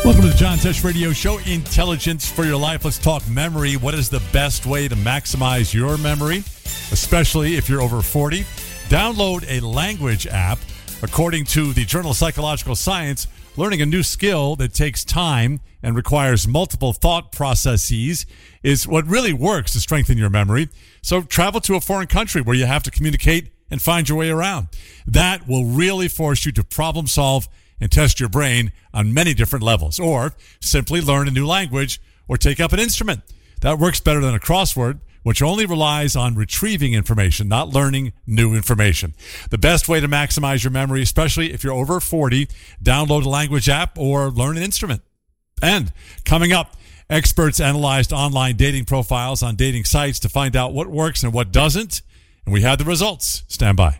Welcome to the John Tesh Radio Show, Intelligence for Your Life. Let's talk memory. What is the best way to maximize your memory, especially if you're over 40? Download a language app. According to the Journal of Psychological Science, learning a new skill that takes time and requires multiple thought processes is what really works to strengthen your memory. So travel to a foreign country where you have to communicate and find your way around. That will really force you to problem solve and test your brain on many different levels. Or simply learn a new language or take up an instrument. That works better than a crossword, which only relies on retrieving information, not learning new information. The best way to maximize your memory, especially if you're over 40, download a language app or learn an instrument. And coming up, experts analyzed online dating profiles on dating sites to find out what works and what doesn't. And we had the results. Stand by.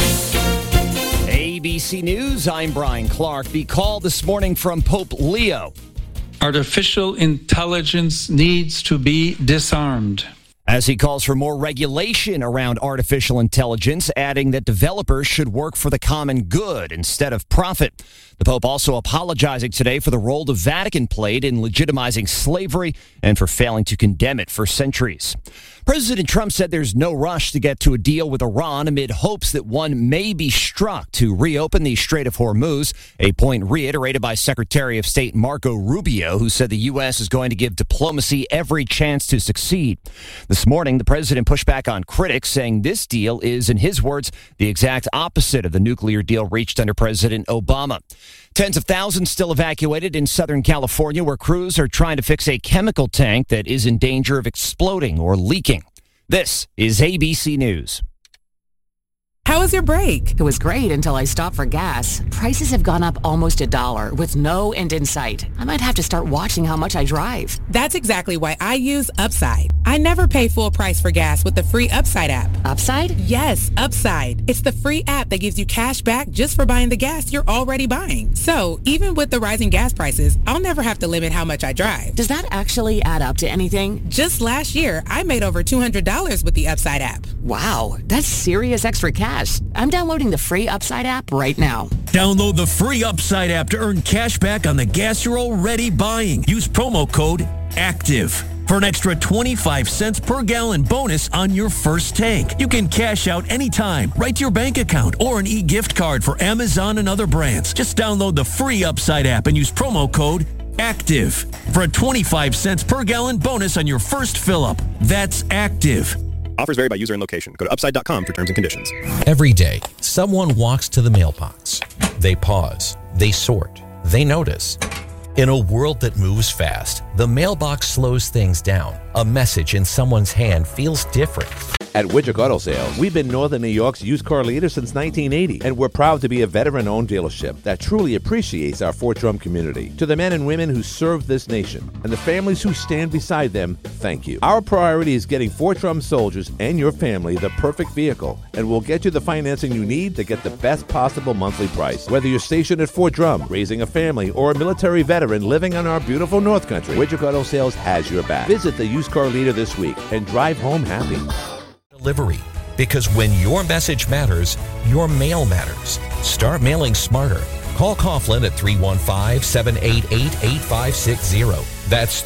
ABC News, I'm Brian Clark. The call this morning from Pope Leo. Artificial intelligence needs to be disarmed. As he calls for more regulation around artificial intelligence, adding that developers should work for the common good instead of profit. The Pope also apologizing today for the role the Vatican played in legitimizing slavery and for failing to condemn it for centuries. President Trump said there's no rush to get to a deal with Iran amid hopes that one may be struck to reopen the Strait of Hormuz, a point reiterated by Secretary of State Marco Rubio, who said the U.S. is going to give diplomacy every chance to succeed. This morning, the president pushed back on critics, saying this deal is, in his words, the exact opposite of the nuclear deal reached under President Obama. Tens of thousands still evacuated in Southern California, where crews are trying to fix a chemical tank that is in danger of exploding or leaking. This is ABC News. How was your break? It was great until I stopped for gas. Prices have gone up almost $1 with no end in sight. I might have to start watching how much I drive. That's exactly why I use Upside. I never pay full price for gas with the free Upside app. Upside? Yes, Upside. It's the free app that gives you cash back just for buying the gas you're already buying. So even with the rising gas prices, I'll never have to limit how much I drive. Does that actually add up to anything? Just last year, I made over $200 with the Upside app. Wow, that's serious extra cash. I'm downloading the free Upside app right now. Download the free Upside app to earn cash back on the gas you're already buying. Use promo code ACTIVE for an extra 25 cents per gallon bonus on your first tank. You can cash out anytime, right to your bank account, or an e-gift card for Amazon and other brands. Just download the free Upside app and use promo code ACTIVE for a 25 cents per gallon bonus on your first fill-up. That's ACTIVE. Offers vary by user and location. Go to upside.com for terms and conditions. Every day, someone walks to the mailbox. They pause. They sort. They notice. In a world that moves fast, the mailbox slows things down. A message in someone's hand feels different. At Widget Auto Sale, we've been Northern New York's used car leader since 1980, and we're proud to be a veteran-owned dealership that truly appreciates our Fort Drum community. To the men and women who serve this nation and the families who stand beside them, thank you. Our priority is getting Fort Drum soldiers and your family the perfect vehicle, and we'll get you the financing you need to get the best possible monthly price. Whether you're stationed at Fort Drum, raising a family, or a military veteran living on our beautiful North Country, Widget Auto Sales has your back. Visit the used car leader this week and drive home happy. Delivery. Because when your message matters, your mail matters. Start mailing smarter. Call Coughlin at 315-788-8560. That's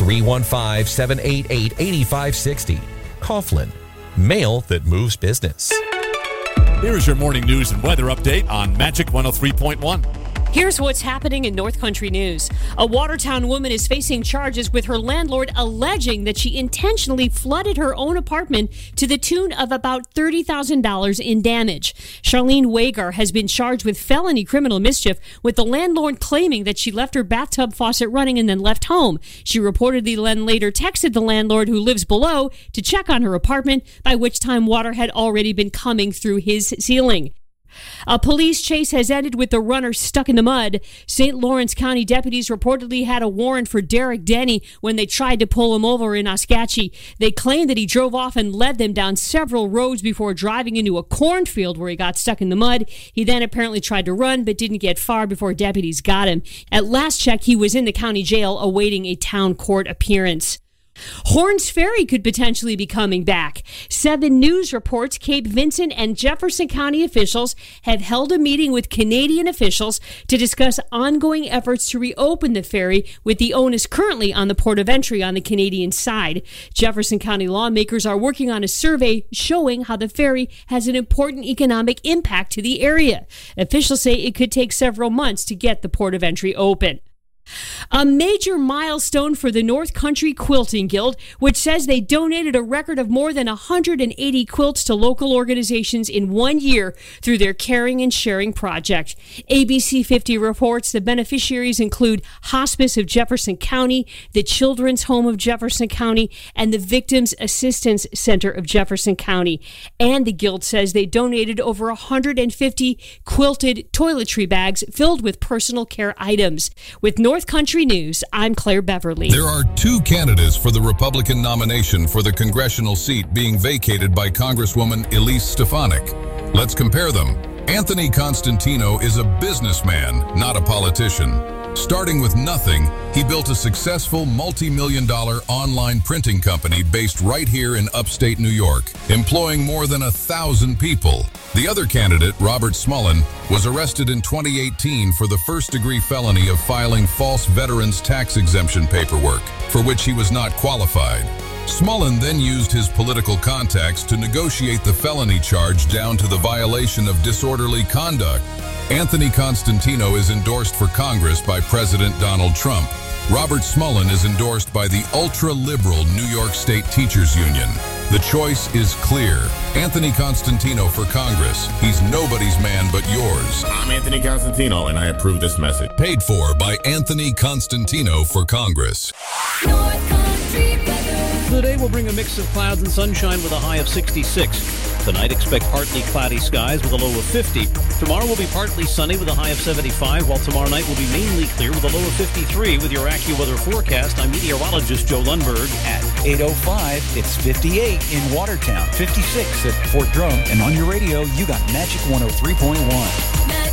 315-788-8560. Coughlin. Mail that moves business. Here is your morning news and weather update on Magic 103.1. Here's what's happening in North Country News. A Watertown woman is facing charges with her landlord alleging that she intentionally flooded her own apartment to the tune of about $30,000 in damage. Charlene Wagar has been charged with felony criminal mischief, with the landlord claiming that she left her bathtub faucet running and then left home. She reportedly then later texted the landlord, who lives below, to check on her apartment, by which time water had already been coming through his ceiling. A police chase has ended with the runner stuck in the mud. St. Lawrence County deputies reportedly had a warrant for Derek Denny when they tried to pull him over in Oskatchee. They claimed that he drove off and led them down several roads before driving into a cornfield where he got stuck in the mud. He then apparently tried to run but didn't get far before deputies got him. At last check, he was in the county jail awaiting a town court appearance. Horns Ferry could potentially be coming back. 7 News reports Cape Vincent and Jefferson County officials have held a meeting with Canadian officials to discuss ongoing efforts to reopen the ferry, with the onus currently on the port of entry on the Canadian side. Jefferson County lawmakers are working on a survey showing how the ferry has an important economic impact to the area. Officials say it could take several months to get the port of entry open. A major milestone for the North Country Quilting Guild, which says they donated a record of more than 180 quilts to local organizations in 1 year through their Caring and Sharing project. ABC 50 reports the beneficiaries include Hospice of Jefferson County, the Children's Home of Jefferson County, and the Victims Assistance Center of Jefferson County. And the Guild says they donated over 150 quilted toiletry bags filled with personal care items. With North Country News, I'm Claire Beverly. There are 2 candidates for the Republican nomination for the congressional seat being vacated by Congresswoman Elise Stefanik. Let's compare them. Anthony Constantino is a businessman, not a politician. Starting with nothing, he built a successful multi-million-dollar online printing company based right here in upstate New York, employing more than 1,000 people. The other candidate, Robert Smullen, was arrested in 2018 for the first-degree felony of filing false veterans' tax exemption paperwork, for which he was not qualified. Smullen then used his political contacts to negotiate the felony charge down to the violation of disorderly conduct. Anthony Constantino is endorsed for Congress by President Donald Trump. Robert Smullen is endorsed by the ultra-liberal New York State Teachers Union. The choice is clear. Anthony Constantino for Congress. He's nobody's man but yours. I'm Anthony Constantino, and I approve this message. Paid for by Anthony Constantino for Congress. Today will bring a mix of clouds and sunshine with a high of 66. Tonight, expect partly cloudy skies with a low of 50. Tomorrow will be partly sunny with a high of 75, while tomorrow night will be mainly clear with a low of 53. With your AccuWeather forecast, I'm meteorologist Joe Lundberg. At 8:05, it's 58 in Watertown, 56 at Fort Drum, and on your radio, you got Magic 103.1.